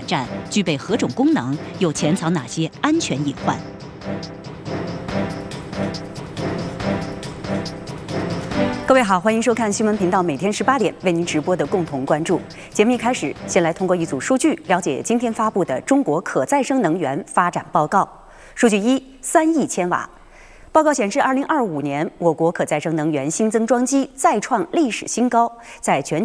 站，具备何种功能，又潜藏哪些安全隐患？各位好，欢迎收看新闻频道，每天18点为您直播的共同关注。节目一开始，先来通过一组数据了解今天发布的中国可再生能源发展报告。数据一，3亿千瓦。报告显示，2025年我国可再生能源新增装机再创历史新高，在全